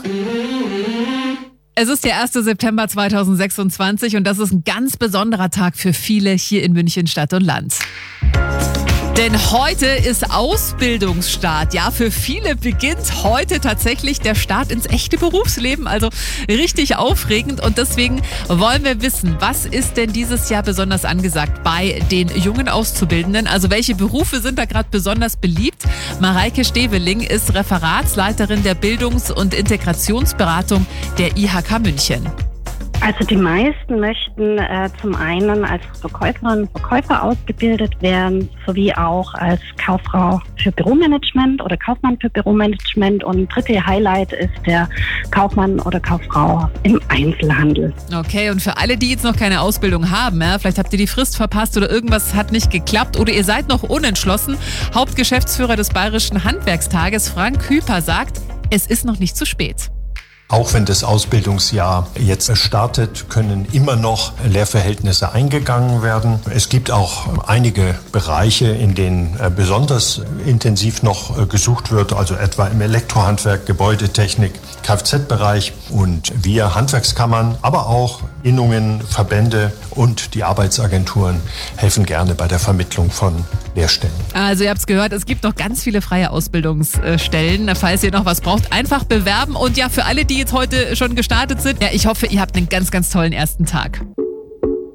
Es ist der 1. September 2026 und das ist ein ganz besonderer Tag für viele hier in München Stadt und Land. Denn heute ist Ausbildungsstart. Ja, für viele beginnt heute tatsächlich der Start ins echte Berufsleben. Also richtig aufregend. Und deswegen wollen wir wissen, was ist denn dieses Jahr besonders angesagt bei den jungen Auszubildenden? Also welche Berufe sind da gerade besonders beliebt? Mareike Steveling ist Referatsleiterin der Bildungs- und Integrationsberatung der IHK München. Also die meisten möchten zum einen als Verkäuferinnen und Verkäufer ausgebildet werden, sowie auch als Kauffrau für Büromanagement oder Kaufmann für Büromanagement. Und dritte Highlight ist der Kaufmann oder Kauffrau im Einzelhandel. Okay, und für alle, die jetzt noch keine Ausbildung haben, ja, vielleicht habt ihr die Frist verpasst oder irgendwas hat nicht geklappt oder ihr seid noch unentschlossen, Hauptgeschäftsführer des Bayerischen Handwerkstages Frank Hüper sagt, es ist noch nicht zu spät. Auch wenn das Ausbildungsjahr jetzt startet, können immer noch Lehrverhältnisse eingegangen werden. Es gibt auch einige Bereiche, in denen besonders intensiv noch gesucht wird, also etwa im Elektrohandwerk, Gebäudetechnik, Kfz-Bereich. Und wir Handwerkskammern, aber auch Innungen, Verbände und die Arbeitsagenturen helfen gerne bei der Vermittlung von Lehrstellen. Also ihr habt es gehört, es gibt noch ganz viele freie Ausbildungsstellen. Falls ihr noch was braucht, einfach bewerben. Und ja, für alle, die jetzt heute schon gestartet sind, ja, ich hoffe, ihr habt einen ganz, ganz tollen ersten Tag.